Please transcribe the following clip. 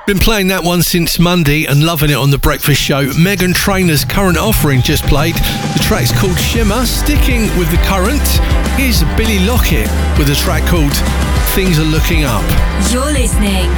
Been playing that one since Monday and loving it on The Breakfast Show. Meghan Trainor's Current Offering just played. The track's called Shimmer. Sticking with the current, here's Billy Lockett with a track called Things Are Looking Up. You're listening